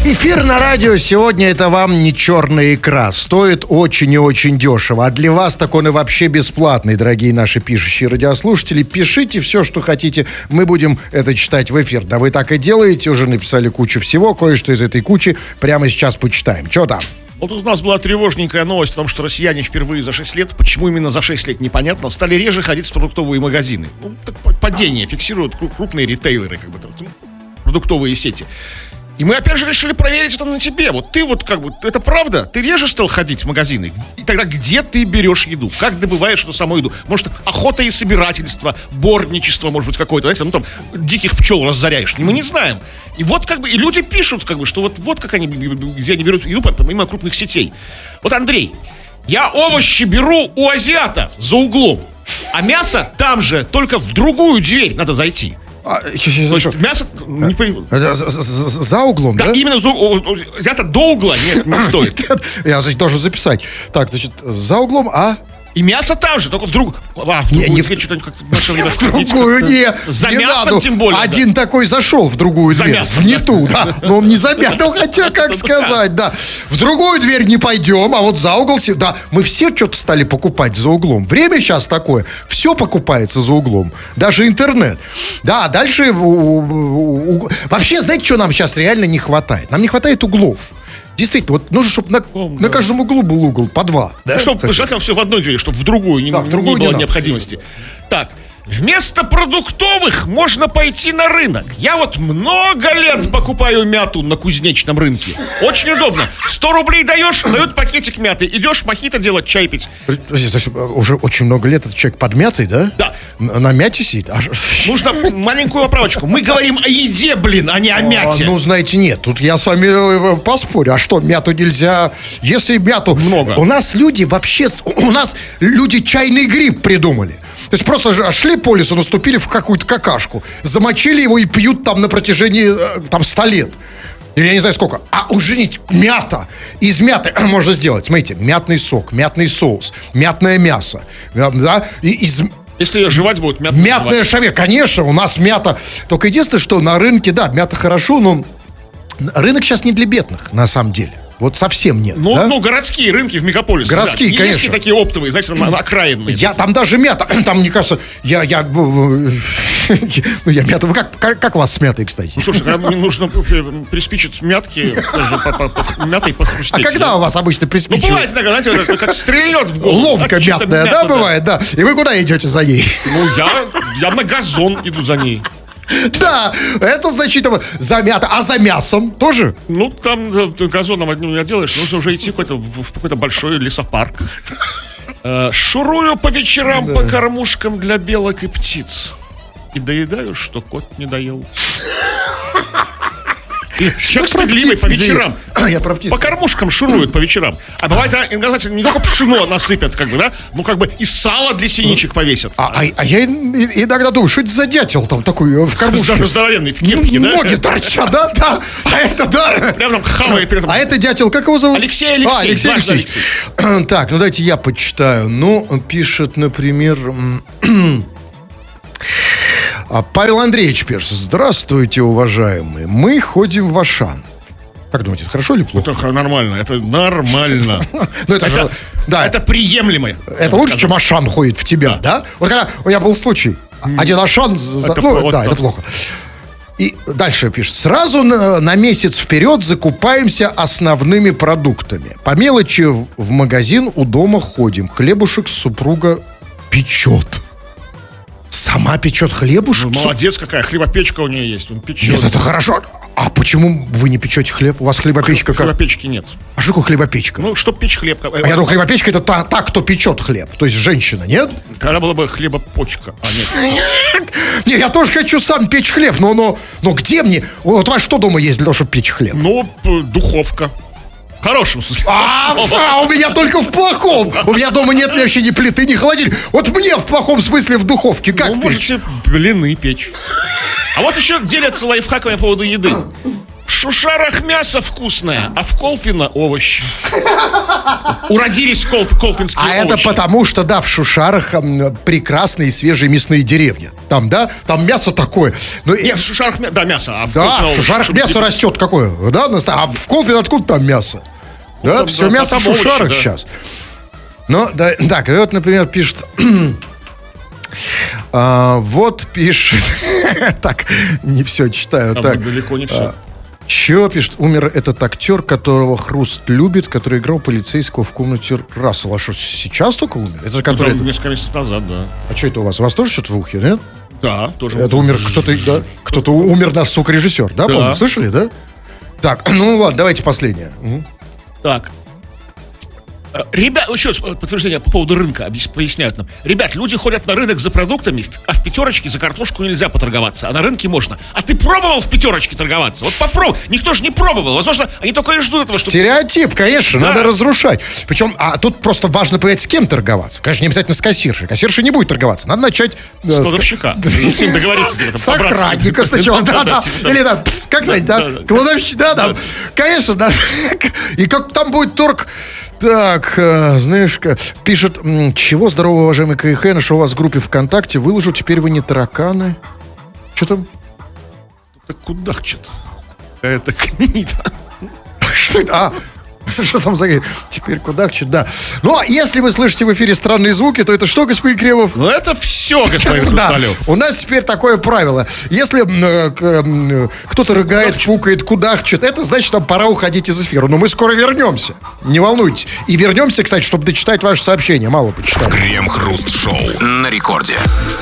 Эфир на радио сегодня — это вам не черная икра. Стоит очень и очень дешево. А для вас так он и вообще бесплатный, дорогие наши пишущие радиослушатели. Пишите все, что хотите. Мы будем это читать в эфир. Да вы так и делаете. Уже написали кучу всего. Кое-что из этой кучи прямо сейчас почитаем. Что там? Вот тут у нас была тревожненькая новость о том, что россияне впервые за 6 лет, почему именно за 6 лет, непонятно, стали реже ходить в продуктовые магазины. Ну, так падение фиксируют крупные ритейлеры, как бы, продуктовые сети. И мы опять же решили проверить это на тебе. Вот ты вот как бы, это правда? Ты реже стал ходить в магазины? И тогда где ты берешь еду? Как добываешь эту саму еду? Может, охота и собирательство, борничество, может быть, какое-то, знаете, ну там, диких пчел разоряешь. Мы не знаем. И вот как бы, и люди пишут, как бы, что вот как они, где они берут еду, помимо крупных сетей. Вот, Андрей, я овощи беру у азиата за углом, а мясо там же, только в другую дверь надо зайти. То есть мясо за углом, да? Да, именно взято до угла не стоит. Я должен записать. Так, значит, за углом, И мясо там же, только в другую. В другую не. За мясом тем более. Один такой зашел в другую дверь. В не ту, да. Но он не замятал, хотя, как сказать, да. В другую дверь не пойдем, а вот за угол, да. Мы все что-то стали покупать за углом. Время сейчас такое. Все покупается за углом. Даже интернет. Да, дальше. Вообще, знаете, что нам сейчас реально не хватает? Нам не хватает углов. Действительно, вот нужно, чтобы на каждом углу был угол по два. Да? Чтобы желательно все в одной двери, чтобы в другую не было необходимости. Так, вместо продуктовых можно пойти на рынок. Я вот много лет покупаю мяту на кузнечном рынке. Очень удобно. 100 рублей даешь, дают пакетик мяты. Идешь мохито делать, чай пить. То есть уже очень много лет этот человек под мятой, да? Да. На мяте сидит? Нужно маленькую поправочку. Мы говорим о еде, блин, а не о мяте. Ну, знаете, нет. Тут я с вами поспорю. А что, мяту нельзя? Если мяту... Много. У нас люди чайный гриб придумали. То есть просто шли по лесу, наступили в какую-то какашку, замочили его и пьют там на протяжении 100 лет. Или я не знаю сколько. А уже мята. Из мяты можно сделать, смотрите, мятный сок, мятный соус, мятное мясо. Да? Если ее жевать будет, мятная шаве. Конечно, у нас мята. Только единственное, что на рынке, да, мята хорошо, но рынок сейчас не для бедных, на самом деле. Вот совсем нет. Ну, городские рынки в мегаполисе. Городские, да. Конечно. Есть такие оптовые, знаете, окраинные. Там даже мята. Там, мне кажется, мята. Вы как у вас с мятой, кстати? Ну что ж, нужно приспичить мятки, мятой похрустеть. А когда у вас обычно приспичивают? Ну, бывает иногда, знаете, как стрельнет в голову. Ломка мятная, да, бывает, да. И вы куда идете за ней? Ну, я на газон иду за ней. Да, это значительно за мята. А за мясом тоже? Ну, там газоном одним не делаешь. Нужно уже идти в какой-то большой лесопарк. Шурую по вечерам по кормушкам для белок и птиц. И доедаю, что кот не доел. Человек стыдливый по вечерам. По кормушкам шуруют по вечерам. А бывает, знаете, не только пшено насыпят, как бы, да, ну, как бы и сало для синичек повесят. А я иногда думаю, что это за дятел там такой в кормушке? Здоровенный, в кепке, да? Ноги торчат, да? А это, да. Прям там хавает. А это дятел, как его зовут? Алексей. Алексей. Так, ну давайте я почитаю. Ну, пишет, например... Павел Андреевич пишет: здравствуйте, уважаемые. Мы ходим в Ашан. Как думаете, это хорошо или плохо? Это нормально, это нормально. Ну это же, да, это приемлемо. Это лучше, чем Ашан ходит в тебя, да? Вот когда у меня был случай, один Ашан, да, это плохо. И дальше пишет: сразу на месяц вперед закупаемся основными продуктами. По мелочи в магазин у дома ходим. Хлебушек супруга печет. Сама печет хлебушек? Ну, молодец какая, хлебопечка у нее есть, он печет. Нет, это хорошо. А почему вы не печете хлеб? У вас хлебопечка как? Хлебопечки нет. А что такое хлебопечка? Ну, чтоб печь хлеб. А я думаю, хлебопечка это та, кто печет хлеб. То есть женщина, нет? Тогда была бы хлебопочка, а нет. Не, я тоже хочу сам печь хлеб, но где мне? Вот у вас что дома есть для того, чтобы печь хлеб? Ну, духовка. В хорошем смысле. У меня только в плохом. У меня дома нет вообще ни плиты, ни холодильника. Вот мне в плохом смысле в духовке как печь? Можете блины печь. А вот еще делятся лайфхаками по поводу еды. Шушарах мясо вкусное, а в Колпино овощи. Уродились колпинские овощи. Это потому, что, да, в Шушарах прекрасные свежие мясные деревни. Там, да, там мясо такое. Нет, в Шушарах, да, мясо. А в Шушарах мясо растет какое, да? А в Колпино откуда там мясо? Да, там, все мясо в Шушарах сейчас. Ну, да, так, вот, например, пишет... вот пишет... так, не все читаю. Так, далеко не все. Че пишет? Умер этот актер, которого Хруст любит, который играл полицейского в комнате Рассела. А что, сейчас только умер? Это который... Несколько месяцев назад, да. А что это у вас? У вас тоже что-то в ухе, нет? Да, тоже. Это умер кто-то, да? Кто-то умер, наш звукорежиссер, да? Помните? Слышали, да? Так, ну ладно, давайте последнее. Так. Ребят, еще раз подтверждение по поводу рынка поясняют нам. Ребят, люди ходят на рынок за продуктами, а в пятерочке за картошку нельзя поторговаться, а на рынке можно. А ты пробовал в пятерочке торговаться? Вот попробуй. Никто же не пробовал. Возможно, они только и ждут этого, что... Стереотип, конечно, да. Надо разрушать. Причем, тут просто важно понять, с кем торговаться. Конечно, не обязательно с кассиршей. Кассирша не будет торговаться. Надо начать... С кладовщика. С ним договориться. С охранника сначала, да. Или там, как сказать, да, кладовщик, да. Конечно, да. И как там будет торг... Так, знаешь, пишет, чего здорово, уважаемый КХН, что у вас в группе ВКонтакте выложу, теперь вы не тараканы. Что там? Так кудахчет. Это книга. Что это? Что там за... Теперь кудахчет, да. Ну, а если вы слышите в эфире странные звуки, то это что, господин Кремов? Ну, это все, господин Хрусталев. У нас теперь такое правило. Если кто-то рыгает, пукает, кудахчет, это значит, нам пора уходить из эфира. Но мы скоро вернемся. Не волнуйтесь. И вернемся, кстати, чтобы дочитать ваше сообщение. Мало почитать. Крем-хруст-шоу на рекорде.